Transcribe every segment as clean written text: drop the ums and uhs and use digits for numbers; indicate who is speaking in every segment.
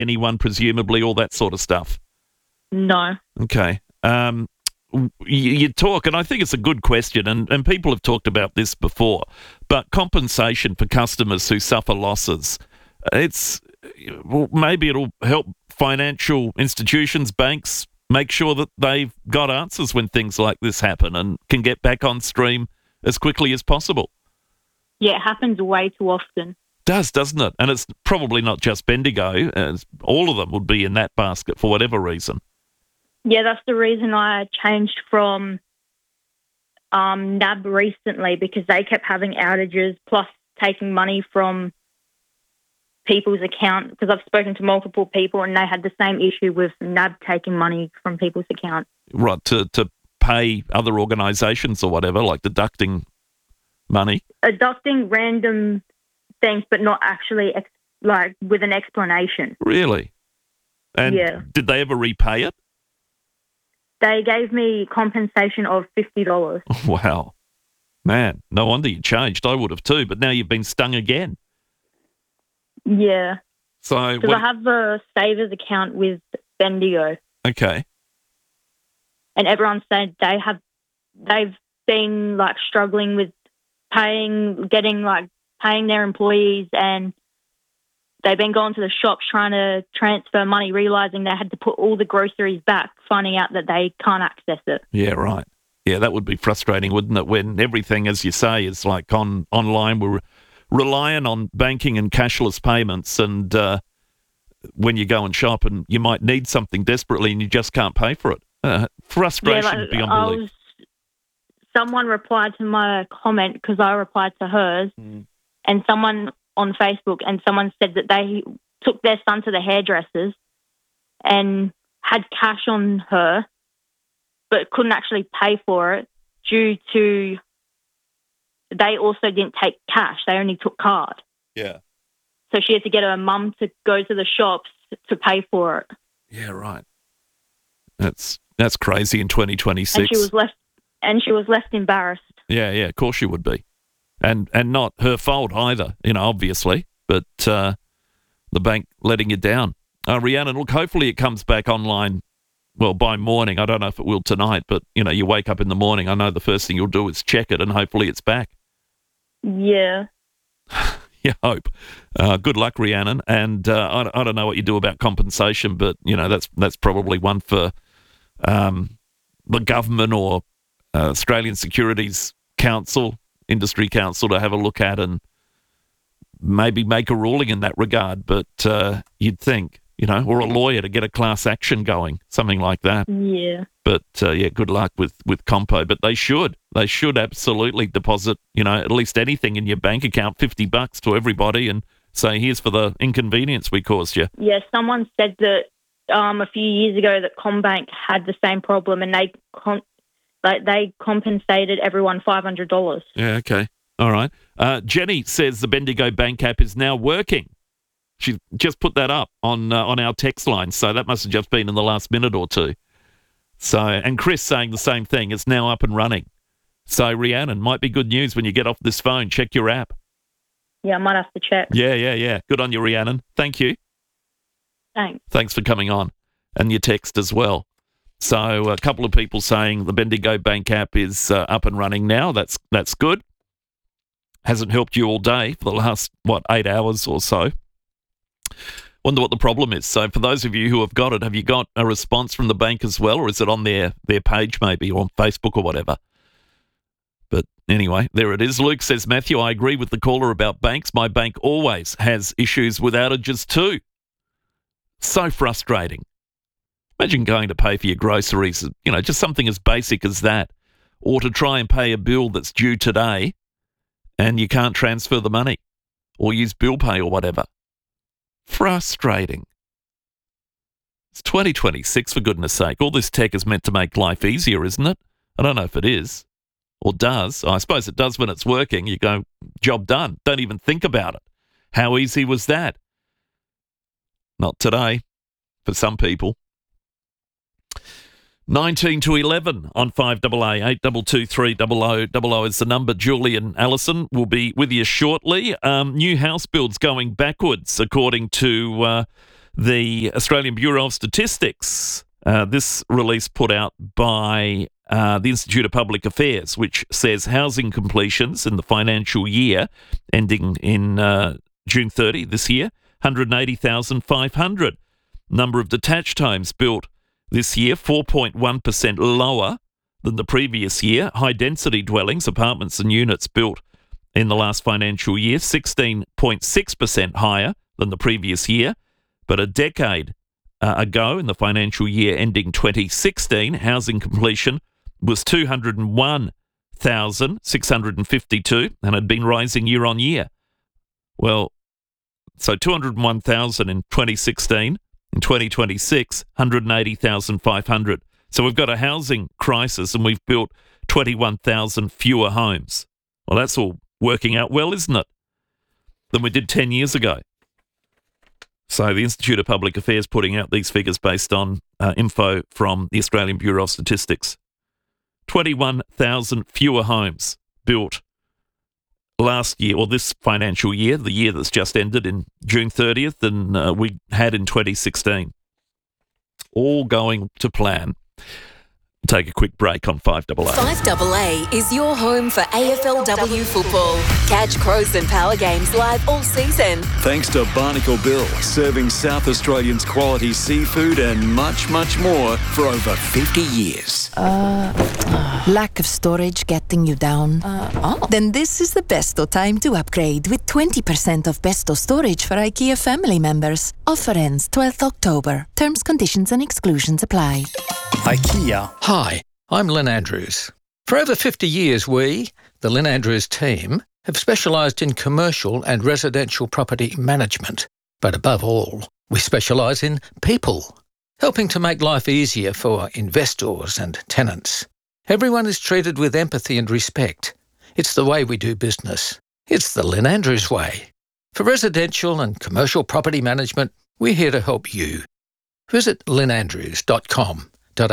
Speaker 1: anyone, presumably, all that sort of stuff?
Speaker 2: No.
Speaker 1: Okay. You talk, and I think it's a good question, and people have talked about this before, but compensation for customers who suffer losses, maybe it'll help financial institutions, banks, make sure that they've got answers when things like this happen and can get back on stream as quickly as possible.
Speaker 2: Yeah, it happens way too often.
Speaker 1: Doesn't it? And it's probably not just Bendigo. All of them would be in that basket for whatever reason.
Speaker 2: Yeah, that's the reason I changed from NAB recently, because they kept having outages plus taking money from people's account, because I've spoken to multiple people and they had the same issue with NAB taking money from people's account.
Speaker 1: Right, to pay other organisations or whatever, like deducting money?
Speaker 2: Deducting random things, but not actually with an explanation.
Speaker 1: Really? And
Speaker 2: yeah.
Speaker 1: Did they ever repay it?
Speaker 2: They gave me compensation of $50.
Speaker 1: Wow. Man, no wonder you changed. I would have too, but now you've been stung again.
Speaker 2: Yeah.
Speaker 1: So
Speaker 2: because I have a savers account with Bendigo.
Speaker 1: Okay.
Speaker 2: And everyone said they've been struggling with paying their employees, and they've been going to the shops trying to transfer money, realising they had to put all the groceries back, finding out that they can't access it.
Speaker 1: Yeah, right. Yeah, that would be frustrating, wouldn't it, when everything, as you say, is online. We're relying on banking and cashless payments, and when you go and shop and you might need something desperately and you just can't pay for it. Frustration beyond belief.
Speaker 2: Someone replied to my comment because I replied to hers, and someone on Facebook, and someone said that they took their son to the hairdressers and had cash on her, but couldn't actually pay for it due to they also didn't take cash. They only took card.
Speaker 1: Yeah.
Speaker 2: So she had to get her mum to go to the shops to pay for it.
Speaker 1: Yeah, right. That's crazy in 2026.
Speaker 2: And she was left embarrassed.
Speaker 1: Yeah, of course she would be. And not her fault either, obviously, but the bank letting you down. Rhiannon, look, hopefully it comes back online, well, by morning. I don't know if it will tonight, but, you wake up in the morning. I know the first thing you'll do is check it, and hopefully it's back.
Speaker 2: Yeah.
Speaker 1: You hope. Good luck, Rhiannon. And I don't know what you do about compensation, but, that's probably one for the government or Australian Securities Council, Industry Council, to have a look at and maybe make a ruling in that regard. But you'd think, or a lawyer to get a class action going, something like that.
Speaker 2: Yeah.
Speaker 1: But good luck with Compo. But they should absolutely deposit, at least anything in your bank account, $50 to everybody, and say, here's for the inconvenience we caused you.
Speaker 2: Yeah, someone said that a few years ago that CommBank had the same problem, and they compensated everyone $500.
Speaker 1: Yeah, okay. All right. Jenny says the Bendigo Bank app is now working. She just put that up on our text line, so that must have just been in the last minute or two. So, and Chris saying the same thing. It's now up and running. So, Rhiannon, might be good news when you get off this phone. Check your app.
Speaker 2: Yeah, I might have to check.
Speaker 1: Yeah. Good on you, Rhiannon. Thank you. Thanks for coming on, and your text as well. So a couple of people saying the Bendigo Bank app is up and running now. That's good. Hasn't helped you all day for the last, 8 hours or so. Wonder what the problem is. So for those of you who have got it, have you got a response from the bank as well, or is it on their page maybe, or on Facebook or whatever? But anyway, there it is. Luke says, Matthew, I agree with the caller about banks. My bank always has issues with outages too. So frustrating. Imagine going to pay for your groceries, just something as basic as that, or to try and pay a bill that's due today and you can't transfer the money or use bill pay or whatever. Frustrating. It's 2026, for goodness sake. All this tech is meant to make life easier, isn't it? I don't know if it is or does. I suppose it does when it's working. You go, job done. Don't even think about it. How easy was that? Not today, for some people. 19 to 11 on 5AA, 8223 0000 is the number. Julie and Alison will be with you shortly. New house builds going backwards, according to the Australian Bureau of Statistics. This release put out by the Institute of Public Affairs, which says housing completions in the financial year ending in June 30 this year, 180,500. Number of detached homes built this year, 4.1% lower than the previous year. High-density dwellings, apartments and units built in the last financial year, 16.6% higher than the previous year. But a decade ago, in the financial year ending 2016, housing completion was 201,652 and had been rising year on year. Well, so 201,000 in 2016, in 2026, 180,500. So we've got a housing crisis and we've built 21,000 fewer homes. Well, that's all working out well, isn't it, than we did 10 years ago. So the Institute of Public Affairs putting out these figures based on info from the Australian Bureau of Statistics. 21,000 fewer homes built last year, or this financial year, the year that's just ended in June 30th, than we had in 2016. All going to plan. Take a quick break on 5AA.
Speaker 3: 5AA is your home for AFLW football. Catch Crows and Power games live all season.
Speaker 4: Thanks to Barnacle Bill, serving South Australians quality seafood and much, much more for over 50 years.
Speaker 5: Lack of storage getting you down? Then this is the Besto time to upgrade with 20% off Besto storage for IKEA family members. Offer ends 12th October. Terms, conditions and exclusions apply.
Speaker 6: IKEA. Hi, I'm Lynn Andrews. For over 50 years, we, the Lynn Andrews team, have specialised in commercial and residential property management. But above all, we specialise in people, helping to make life easier for investors and tenants. Everyone is treated with empathy and respect. It's the way we do business. It's the Lynn Andrews way. For residential and commercial property management, we're here to help you. Visit lynnandrews.com.au.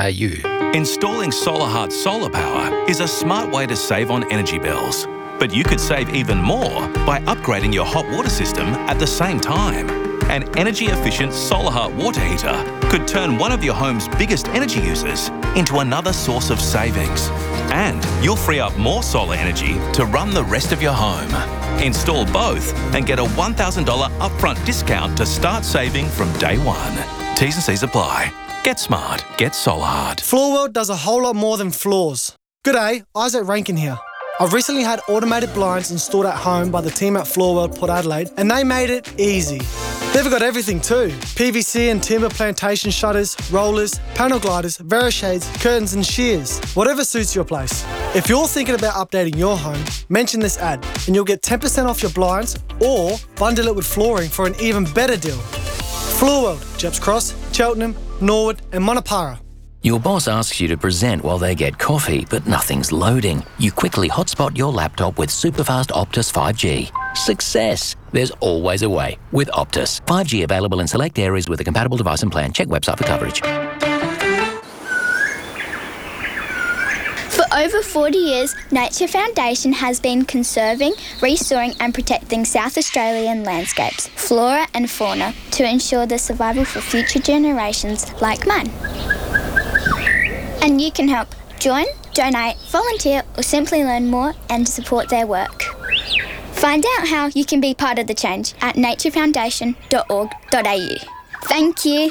Speaker 7: Installing SolarHeart solar power is a smart way to save on energy bills. But you could save even more by upgrading your hot water system at the same time. An energy-efficient SolarHeart water heater could turn one of your home's biggest energy users into another source of savings. And you'll free up more solar energy to run the rest of your home. Install both and get a $1,000 upfront discount to start saving from day one. T's and C's apply. Get smart. Get SolarHeart.
Speaker 8: Floorworld does a whole lot more than floors. G'day, Isaac Rankin here. I've recently had automated blinds installed at home by the team at Floorworld Port Adelaide, and they made it easy. They've got everything too. PVC and timber plantation shutters, rollers, panel gliders, Verishades, curtains and shears. Whatever suits your place. If you're thinking about updating your home, mention this ad and you'll get 10% off your blinds or bundle it with flooring for an even better deal. Floorworld, Jeps Cross, Cheltenham, Norwood and Monopara.
Speaker 9: Your boss asks you to present while they get coffee, but nothing's loading. You quickly hotspot your laptop with superfast Optus 5G. Success! There's always a way with Optus. 5G available in select areas with a compatible device and plan. Check website for coverage.
Speaker 10: For over 40 years, Nature Foundation has been conserving, restoring and protecting South Australian landscapes, flora and fauna to ensure their survival for future generations like mine. And you can help. Join, donate, volunteer or simply learn more and support their work. Find out how you can be part of the change at naturefoundation.org.au. Thank you.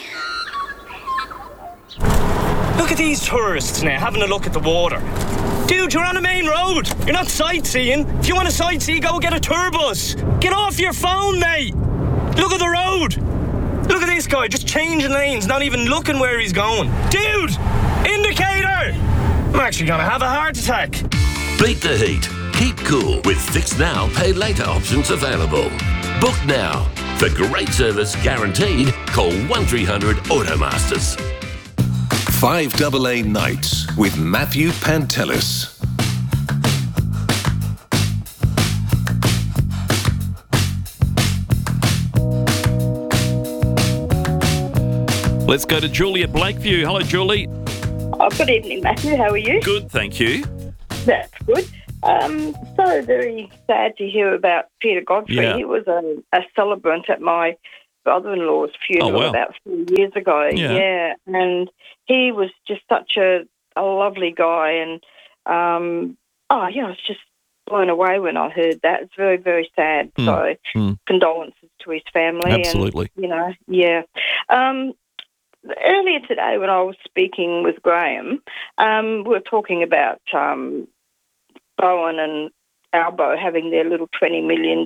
Speaker 11: Look at these tourists now having a look at the water. Dude, you're on a main road. You're not sightseeing. If you want to sightsee, go get a tour bus. Get off your phone, mate. Look at the road. Look at this guy just changing lanes, not even looking where he's going. Dude, indicator. I'm actually going to have a heart attack.
Speaker 12: Beat the heat. Keep cool with Fix Now, Pay Later options available. Book now. For great service guaranteed, call 1300 Automasters.
Speaker 13: 5AA Nights with Matthew Pantelis.
Speaker 1: Let's go to Julie at Blakeview. Hello, Julie.
Speaker 14: Oh, good evening, Matthew. How are you?
Speaker 1: Good, thank you.
Speaker 14: That's good. So very sad to hear about Peter Godfrey.
Speaker 1: Yeah.
Speaker 14: He was a celebrant at my brother-in-law's funeral about 4 years ago. Yeah. And he was just such a lovely guy. And, I was just blown away when I heard that. It's very, very sad. So condolences to his family.
Speaker 1: Absolutely.
Speaker 14: And, earlier today when I was speaking with Graham, we were talking about Bowen and Albo having their little $20 million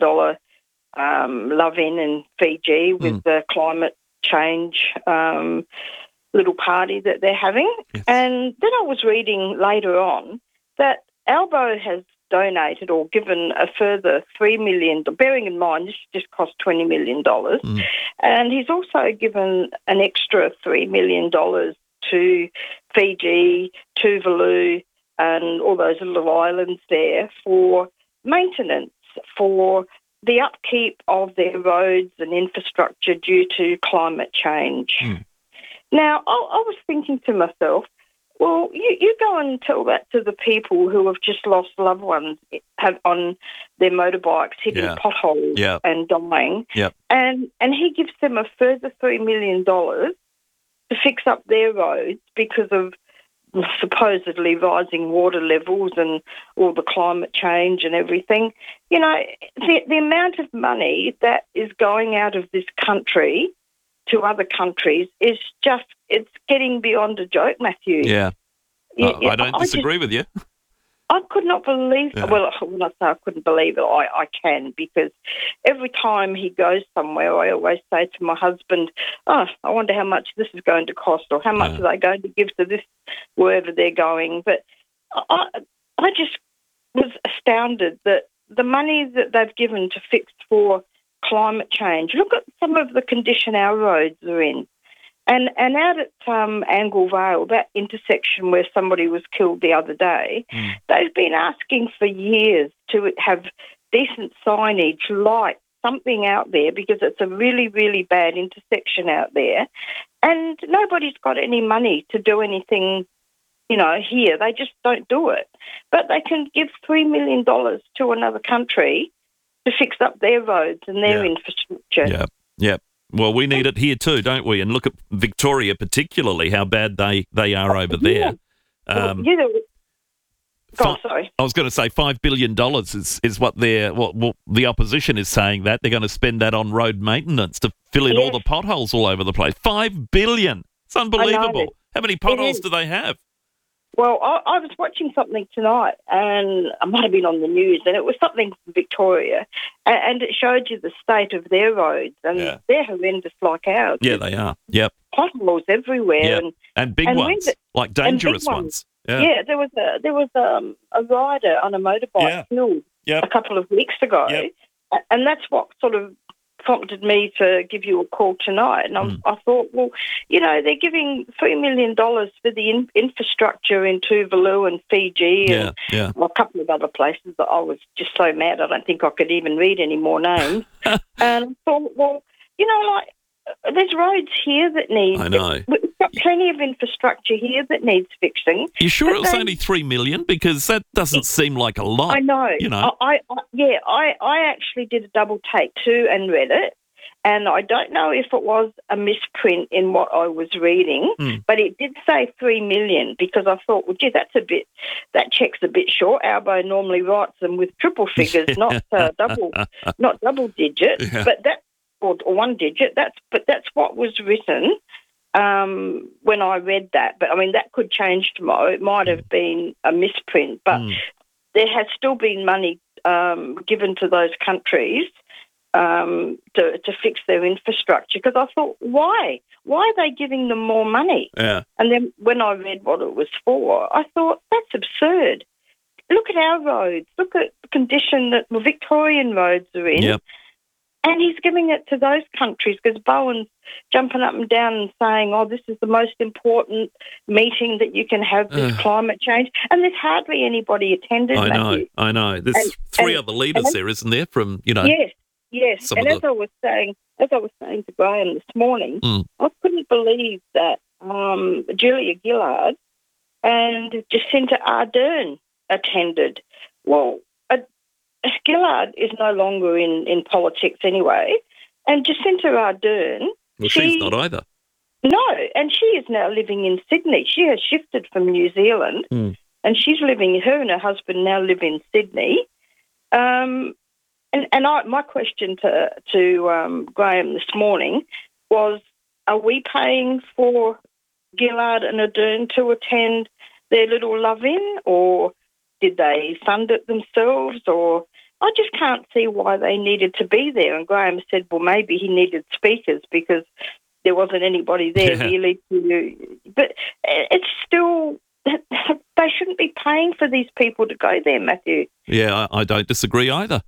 Speaker 14: love-in in Fiji with the climate change little party that they're having. Yes. And then I was reading later on that Albo has donated or given a further $3 million, bearing in mind this just cost $20 million, and he's also given an extra $3 million to Fiji, Tuvalu, and all those little islands there for maintenance, for the upkeep of their roads and infrastructure due to climate change. Now, I was thinking to myself, well, you go and tell that to the people who have just lost loved ones on their motorbikes hitting potholes and dying, and he gives them a further $3 million to fix up their roads because of supposedly rising water levels and all the climate change and everything. You know, the amount of money that is going out of this country to other countries is just, it's getting beyond a joke, Matthew.
Speaker 1: Yeah. I don't disagree with you.
Speaker 14: I could not believe, well, when I say I couldn't believe it, I can, because every time he goes somewhere, I always say to my husband, I wonder how much this is going to cost, or how much are they going to give to this, wherever they're going. But I just was astounded that the money that they've given to fix for climate change, look at some of the condition our roads are in. And out at Angle Vale, that intersection where somebody was killed the other day, they've been asking for years to have decent signage, light, something out there, because it's a really, really bad intersection out there. And nobody's got any money to do anything, you know, here. They just don't do it. But they can give $3 million to another country to fix up their roads and their infrastructure.
Speaker 1: Yeah. Well, we need it here too, don't we? And look at Victoria particularly, how bad they are over there.
Speaker 14: Sorry.
Speaker 1: I was going to say $5 billion is what the opposition is saying that. They're going to spend that on road maintenance to fill in all the potholes all over the place. $5 billion. It's unbelievable. How many potholes do they have?
Speaker 14: Well, I was watching something tonight, and I might have been on the news, and it was something from Victoria, and it showed you the state of their roads, and they're horrendous like ours.
Speaker 1: Yeah, they are. Yep.
Speaker 14: Potholes everywhere.
Speaker 1: Yep. And big ones, like dangerous ones.
Speaker 14: Yeah, there was a rider on a motorbike killed a couple of weeks ago, and that's what sort of prompted me to give you a call tonight. And I thought, well, you know, they're giving $3 million for the infrastructure in Tuvalu and Fiji and a couple of other places that I was just so mad I don't think I could even read any more names. And I thought, well, you know, like, there's roads here that need...
Speaker 1: I know.
Speaker 14: We've got plenty of infrastructure here that needs fixing.
Speaker 1: You sure it was only $3 million? Because that doesn't seem like a lot.
Speaker 14: I know.
Speaker 1: You know.
Speaker 14: I actually did a double take too and read it, and I don't know if it was a misprint in what I was reading, but it did say $3 million, because I thought, well, gee, that check's a bit short. Albo normally writes them with triple figures, not double digit, but that. Or one digit. That's what was written when I read that. But I mean, that could change tomorrow. It might have been a misprint, but there has still been money given to those countries to fix their infrastructure. Because I thought, why? Why are they giving them more money?
Speaker 1: Yeah.
Speaker 14: And then when I read what it was for, I thought, that's absurd. Look at our roads. Look at the condition that the Victorian roads are in.
Speaker 1: Yep.
Speaker 14: And he's giving it to those countries, because Bowen's jumping up and down and saying, this is the most important meeting that you can have with climate change. And there's hardly anybody attended.
Speaker 1: I know. There's three other leaders there, isn't there? From, you know.
Speaker 14: Yes. And as I was saying to Graham this morning, I couldn't believe that Julia Gillard and Jacinta Ardern attended. Well, Gillard is no longer in politics anyway, And Jacinta Ardern...
Speaker 1: Well, she's not either.
Speaker 14: No, and she is now living in Sydney. She has shifted from New Zealand, and she's her and her husband now live in Sydney. My question to Graham this morning was, are we paying for Gillard and Ardern to attend their little love-in, or did they fund it themselves? Or I just can't see why they needed to be there. And Graham said, well, maybe he needed speakers because there wasn't anybody there really to... But it's still... They shouldn't be paying for these people to go there, Matthew.
Speaker 1: Yeah, I don't disagree either.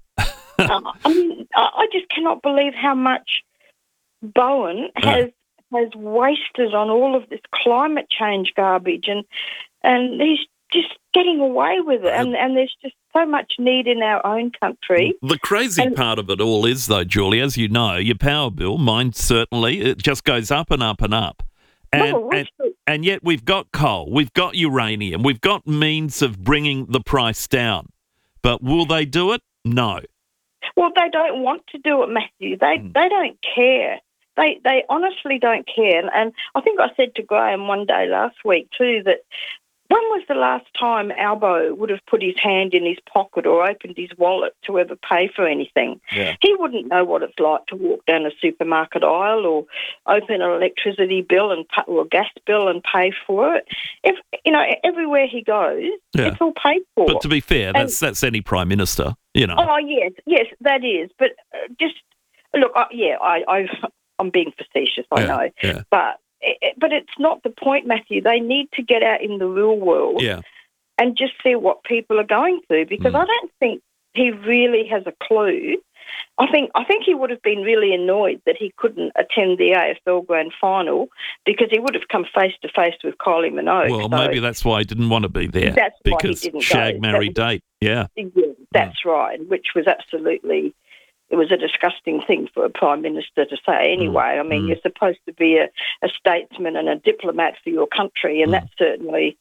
Speaker 14: I just cannot believe how much Bowen has wasted on all of this climate change garbage, and he's just getting away with it. And there's just so much need in our own country.
Speaker 1: The crazy part of it all is, though, Julie, as you know, your power bill, mine certainly, it just goes up and up and up. And yet we've got coal, we've got uranium, we've got means of bringing the price down. But will they do it? No.
Speaker 14: Well, they don't want to do it, Matthew. They don't care. They honestly don't care. And I think I said to Graham one day last week too that when was the last time Albo would have put his hand in his pocket or opened his wallet to ever pay for anything?
Speaker 1: Yeah.
Speaker 14: He wouldn't know what it's like to walk down a supermarket aisle or open an electricity bill or a gas bill and pay for it. If everywhere he goes, it's all paid for.
Speaker 1: But to be fair, that's any Prime Minister,
Speaker 14: Oh, yes, that is. But just, look, I'm being facetious, I know.
Speaker 1: Yeah.
Speaker 14: But it's not the point, Matthew. They need to get out in the real world and just see what people are going through, because I don't think he really has a clue. I think he would have been really annoyed that he couldn't attend the AFL Grand Final because he would have come face to face with Kylie Minogue.
Speaker 1: Well, maybe that's why he didn't want to be there.
Speaker 14: That's
Speaker 1: because
Speaker 14: why he didn't
Speaker 1: shag,
Speaker 14: go.
Speaker 1: marry, date. Yeah.
Speaker 14: That's right, which was absolutely... It was a disgusting thing for a Prime Minister to say anyway. I mean, you're supposed to be a statesman and a diplomat for your country, and that certainly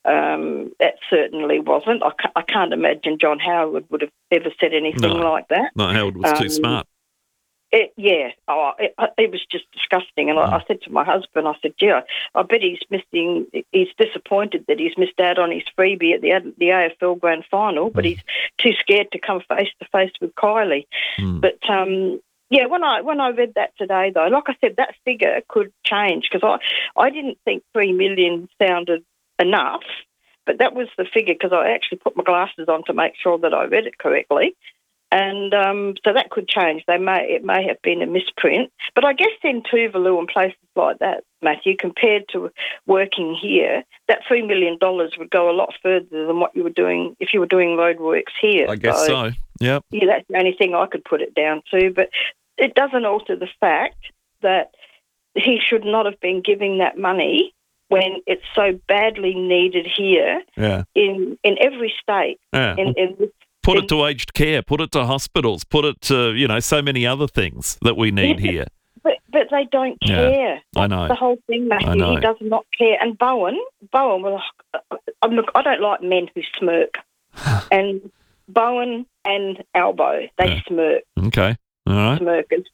Speaker 14: wasn't. I can't imagine John Howard would have ever said anything like that.
Speaker 1: No, Howard was too smart.
Speaker 14: It was just disgusting. And I said to my husband, I said, I bet he's disappointed that he's missed out on his freebie at the AFL Grand Final, but he's too scared to come face to face with Kylie. But, when I read that today, though, like I said, that figure could change because I didn't think 3 million sounded enough, but that was the figure because I actually put my glasses on to make sure that I read it correctly. And so that could change. It may have been a misprint. But I guess in Tuvalu and places like that, Matthew, compared to working here, that $3 million would go a lot further than what you were doing if you were doing roadworks here.
Speaker 1: I guess so. Yep.
Speaker 14: Yeah, that's the only thing I could put it down to. But it doesn't alter the fact that he should not have been giving that money when it's so badly needed here in every state.
Speaker 1: Yeah. Put it to aged care, put it to hospitals, put it to, so many other things that we need here.
Speaker 14: But they don't care.
Speaker 1: I know.
Speaker 14: That's the whole thing, Matthew. He does not care. And Bowen, look, I don't like men who smirk. And Bowen and Albo, they smirk.
Speaker 1: Okay. All right.
Speaker 14: Smirkers.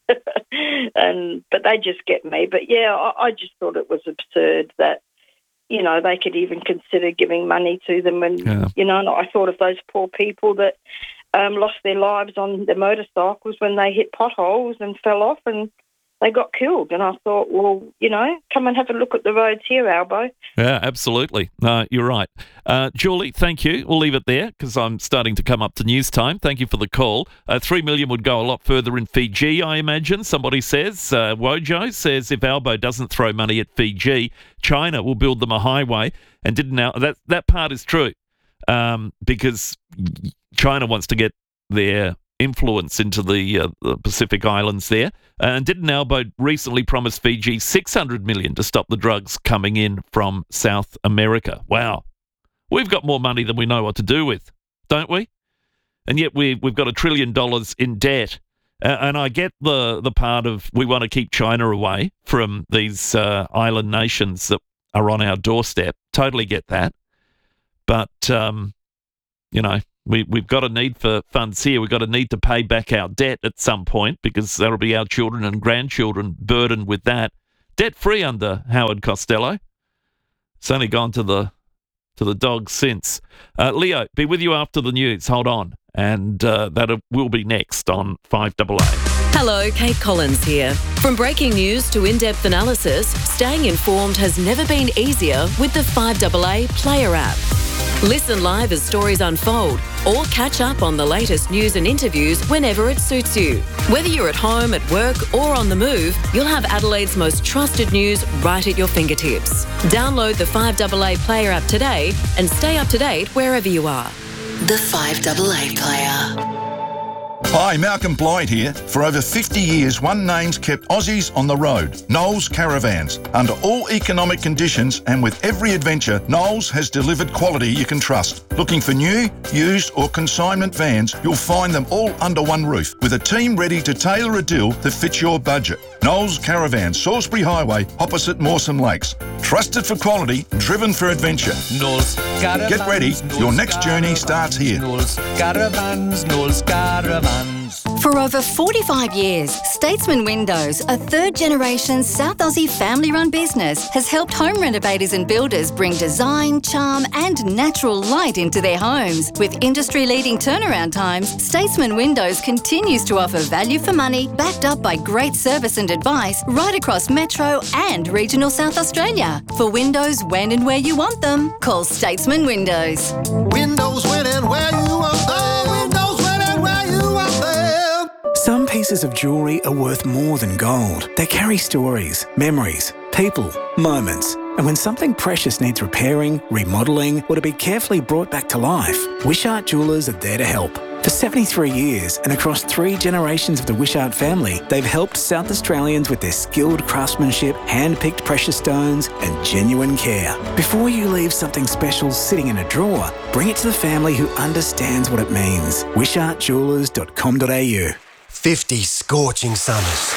Speaker 14: But they just get me. But, I just thought it was absurd that, they could even consider giving money to them. And, and I thought of those poor people that lost their lives on their motorcycles when they hit potholes and fell off and they got killed. And I thought, well, come and have a look at the roads here, Albo.
Speaker 1: Yeah, absolutely. No, you're right. Julie, thank you. We'll leave it there because I'm starting to come up to news time. Thank you for the call. 3 million would go a lot further in Fiji, I imagine. Somebody says, Wojo says, if Albo doesn't throw money at Fiji, China will build them a highway. And that part is true because China wants to get their influence into the Pacific Islands there. And didn't Albo recently promise Fiji $600 million to stop the drugs coming in from South America? Wow. We've got more money than we know what to do with, don't we? And yet we've got $1 trillion in debt. And I get the part of we want to keep China away from these island nations that are on our doorstep. Totally get that. But, We've got a need for funds here. We've got a need to pay back our debt at some point because that'll be our children and grandchildren burdened with that. Debt-free under Howard Costello. It's only gone to the dogs since. Leo, be with you after the news. Hold on. And that will be next on 5AA.
Speaker 15: Hello, Kate Collins here. From breaking news to in-depth analysis, staying informed has never been easier with the 5AA Player app. Listen live as stories unfold or catch up on the latest news and interviews whenever it suits you. Whether you're at home, at work or on the move, you'll have Adelaide's most trusted news right at your fingertips. Download the 5AA Player app today and stay up to date wherever you are.
Speaker 3: The 5AA Player.
Speaker 16: Hi, Malcolm Blythe here. For over 50 years, one name's kept Aussies on the road, Knowles Caravans. Under all economic conditions and with every adventure, Knowles has delivered quality you can trust. Looking for new, used or consignment vans, you'll find them all under one roof, with a team ready to tailor a deal that fits your budget. Knowles Caravans, Salisbury Highway, opposite Mawson Lakes. Trusted for quality, driven for adventure.
Speaker 17: Knowles Caravans.
Speaker 16: Get ready, your next journey starts here.
Speaker 17: Knowles Caravans, Knowles Caravans.
Speaker 18: For over 45 years, Statesman Windows, a third-generation South Aussie family-run business, has helped home renovators and builders bring design, charm and natural light into their homes. With industry-leading turnaround times, Statesman Windows continues to offer value for money, backed up by great service and advice right across Metro and regional South Australia. For windows when and where you want them, call Statesman Windows.
Speaker 19: Windows when and where you want them. Windows when and where you want them.
Speaker 20: Some pieces of jewellery are worth more than gold. They carry stories, memories, people, moments. And when something precious needs repairing, remodelling, or to be carefully brought back to life, Wishart Jewellers are there to help. For 73 years and across 3 generations of the Wishart family, they've helped South Australians with their skilled craftsmanship, hand-picked precious stones and genuine care. Before you leave something special sitting in a drawer, bring it to the family who understands what it means. WishartJewellers.com.au.
Speaker 21: 50 scorching summers.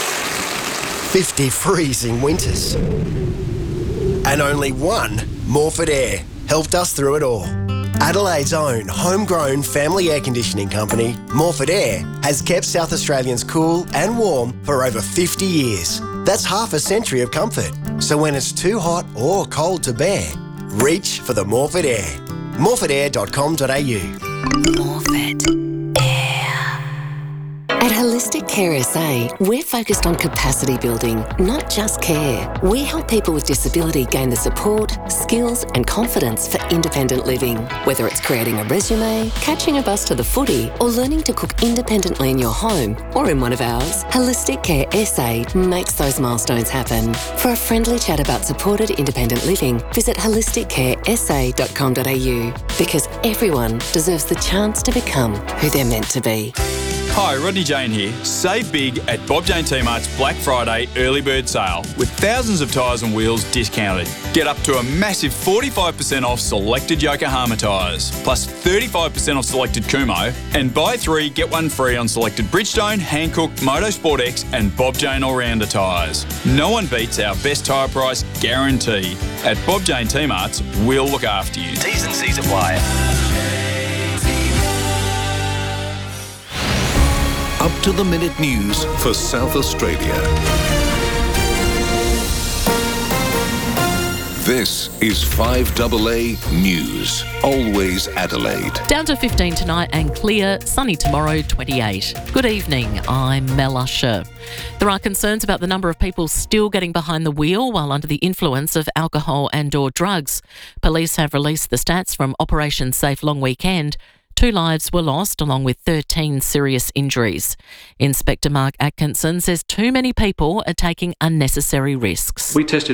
Speaker 21: 50 freezing winters. And only one Morford Air helped us through it all. Adelaide's own homegrown family air conditioning company, Morford Air, has kept South Australians cool and warm for over 50 years. That's half a century of comfort. So when it's too hot or cold to bear, reach for the Morford Air. morfordair.com.au.
Speaker 3: Morford Air. At Holistic Care SA, we're focused on capacity building, not just care. We help people with disability gain the support, skills and confidence for independent living. Whether it's creating a resume, catching a bus to the footy, or learning to cook independently in your home or in one of ours, Holistic Care SA makes those milestones happen. For a friendly chat about supported independent living, visit holisticcaresa.com.au, because everyone deserves the chance to become who they're meant to be.
Speaker 22: Hi, Rodney Jane here. Save big at Bob Jane T-Mart's Black Friday early bird sale with thousands of tyres and wheels discounted. Get up to a massive 45% off selected Yokohama tyres, plus 35% off selected Kumho, and buy 3, get 1 free on selected Bridgestone, Hankook, Motorsport X and Bob Jane All-Rounder tyres. No one beats our best tyre price guarantee. At Bob Jane T-Mart's, we'll look after you. T's and C's apply.
Speaker 13: Up-to-the-minute news for South Australia. This is 5AA News. Always Adelaide.
Speaker 23: Down to 15 tonight and clear, sunny tomorrow, 28. Good evening, I'm Mel Usher. There are concerns about the number of people still getting behind the wheel while under the influence of alcohol and/or drugs. Police have released the stats from Operation Safe Long Weekend. 2 lives were lost, along with 13 serious injuries. Inspector Mark Atkinson says too many people are taking unnecessary risks.
Speaker 24: We tested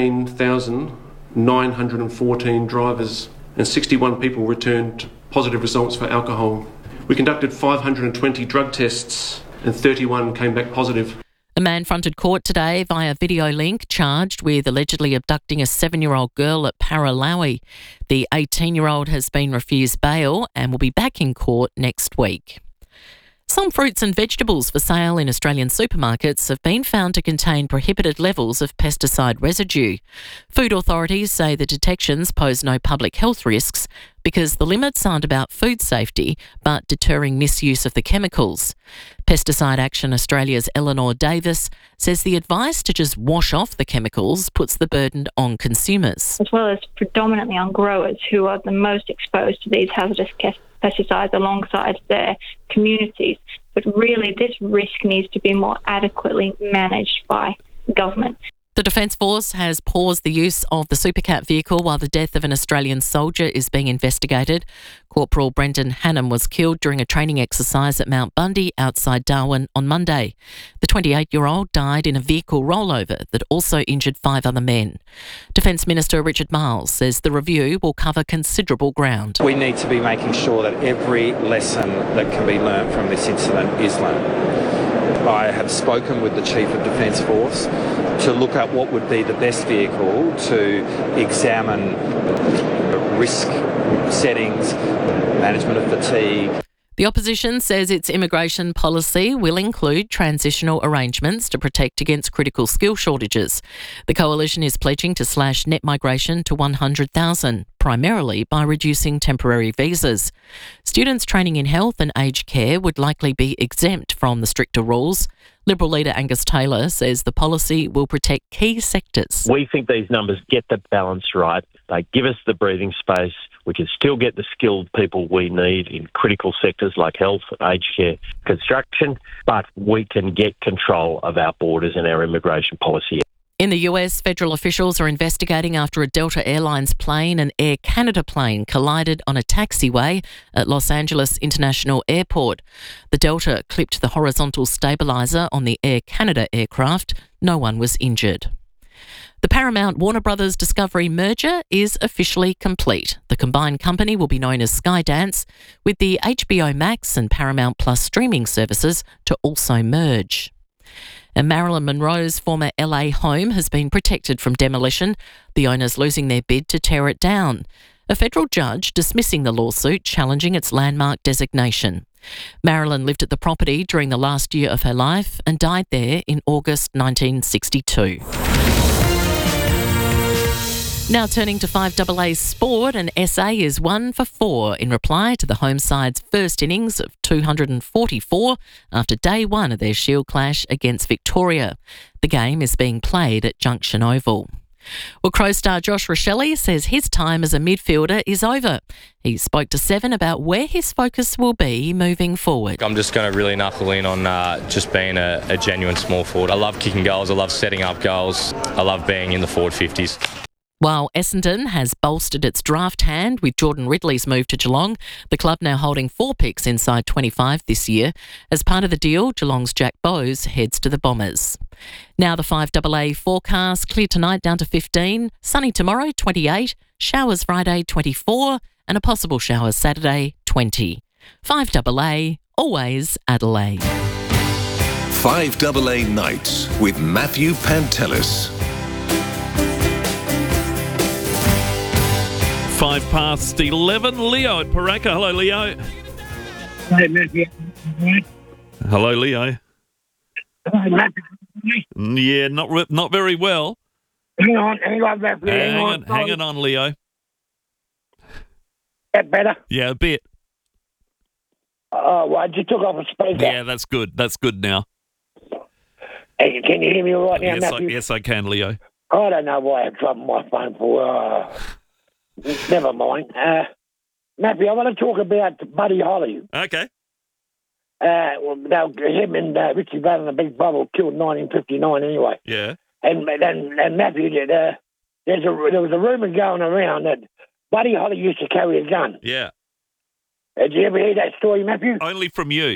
Speaker 24: 15,914 drivers and 61 people returned positive results for alcohol. We conducted 520 drug tests and 31 came back positive.
Speaker 23: A man fronted court today via video link, charged with allegedly abducting a 7-year-old girl at Paralowie. The 18-year-old has been refused bail and will be back in court next week. Some fruits and vegetables for sale in Australian supermarkets have been found to contain prohibited levels of pesticide residue. Food authorities say the detections pose no public health risks because the limits aren't about food safety but deterring misuse of the chemicals. Pesticide Action Australia's Eleanor Davis says the advice to just wash off the chemicals puts the burden on consumers.
Speaker 2: As well as predominantly on growers who are the most exposed to these hazardous pesticides alongside their communities. But really, this risk needs to be more adequately managed by government.
Speaker 23: The Defence Force has paused the use of the Supercat vehicle while the death of an Australian soldier is being investigated. Corporal Brendan Hannam was killed during a training exercise at Mount Bundy outside Darwin on Monday. The 28-year-old died in a vehicle rollover that also injured 5 other men. Defence Minister Richard Marles says the review will cover considerable ground.
Speaker 4: We need to be making sure that every lesson that can be learnt from this incident is learnt. I have spoken with the Chief of Defence Force to look at what would be the best vehicle to examine risk settings, management of fatigue.
Speaker 23: The opposition says its immigration policy will include transitional arrangements to protect against critical skill shortages. The coalition is pledging to slash net migration to 100,000, primarily by reducing temporary visas. Students training in health and aged care would likely be exempt from the stricter rules. Liberal leader Angus Taylor says the policy will protect key sectors.
Speaker 5: We think these numbers get the balance right. They give us the breathing space. We can still get the skilled people we need in critical sectors like health, aged care, construction, but we can get control of our borders and our immigration policy.
Speaker 23: In the US, federal officials are investigating after a Delta Airlines plane and Air Canada plane collided on a taxiway at Los Angeles International Airport. The Delta clipped the horizontal stabiliser on the Air Canada aircraft. No one was injured. The Paramount Warner Brothers Discovery merger is officially complete. The combined company will be known as Skydance, with the HBO Max and Paramount Plus streaming services to also merge. And Marilyn Monroe's former LA home has been protected from demolition, the owners losing their bid to tear it down. A federal judge dismissing the lawsuit challenging its landmark designation. Marilyn lived at the property during the last year of her life and died there in August 1962. Now turning to 5AA sport, and SA is 1 for 4 in reply to the home side's first innings of 244 after day 1 of their Shield clash against Victoria. The game is being played at Junction Oval. Well, Crow star Josh Rachele says his time as a midfielder is over. He spoke to Seven about where his focus will be moving forward.
Speaker 6: I'm just going to really knuckle in on just being a genuine small forward. I love kicking goals. I love setting up goals. I love being in the forward 50s.
Speaker 23: While Essendon has bolstered its draft hand with Jordan Ridley's move to Geelong, the club now holding 4 picks inside 25 this year. As part of the deal, Geelong's Jack Bowes heads to the Bombers. Now the 5AA forecast: clear tonight down to 15, sunny tomorrow 28, showers Friday 24, and a possible shower Saturday 20. 5AA, always Adelaide.
Speaker 13: 5AA Nights with Matthew Pantelis.
Speaker 1: 11:05, Leo at Paraka. Hello, Leo.
Speaker 25: Hey, Matthew.
Speaker 1: Hello, Leo.
Speaker 25: Hey, Matthew.
Speaker 1: Yeah, not very well.
Speaker 25: Hang on, Matthew.
Speaker 1: Hang on, Leo.
Speaker 25: That better?
Speaker 1: Yeah, a bit.
Speaker 25: Oh, well, I just took off a speaker.
Speaker 1: Yeah, that's good. That's good now.
Speaker 25: Hey, can you hear me all right now, Matthew?
Speaker 1: Yes, I can, Leo.
Speaker 25: I don't know why I have trouble with my phone for. Never mind. Matthew, I want to talk about Buddy Holly.
Speaker 1: Okay.
Speaker 25: Well, him and Richie Blood in the Big Bubble killed 1959 anyway.
Speaker 1: Yeah.
Speaker 25: And Matthew, there was a rumour going around that Buddy Holly used to carry a gun.
Speaker 1: Yeah.
Speaker 25: Did you ever hear that story, Matthew?
Speaker 1: Only from you.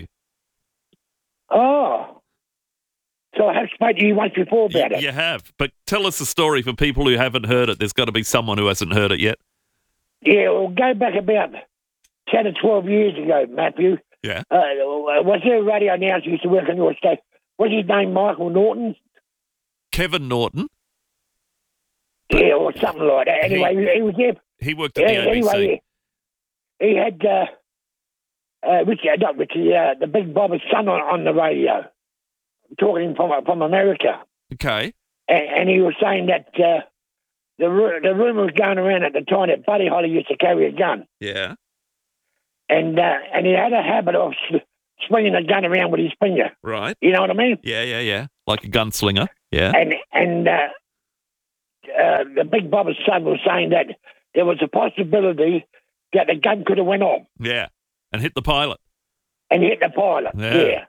Speaker 25: Oh. So I have spoken to you once before about it.
Speaker 1: You have. But tell us the story for people who haven't heard it. There's got to be someone who hasn't heard it yet.
Speaker 25: Yeah, well, go back about 10 or 12 years ago, Matthew.
Speaker 1: Yeah.
Speaker 25: Was there a radio announcer who used to work on your station? Was his name Michael Norton?
Speaker 1: Kevin Norton?
Speaker 25: Yeah, or something like that. Anyway, he was there.
Speaker 1: He worked at the ABC.
Speaker 25: Anyway, he had the Big Bob's son on the radio, talking from America.
Speaker 1: Okay.
Speaker 25: And he was saying that the rumour was going around at the time that Buddy Holly used to carry a gun.
Speaker 1: Yeah.
Speaker 25: And he had a habit of swinging a gun around with his finger.
Speaker 1: Right.
Speaker 25: You know what I mean?
Speaker 1: Yeah. Like a gunslinger. Yeah.
Speaker 25: And the Big Bob's son was saying that there was a possibility that the gun could have went off.
Speaker 1: Yeah. And hit the pilot.
Speaker 25: Yeah.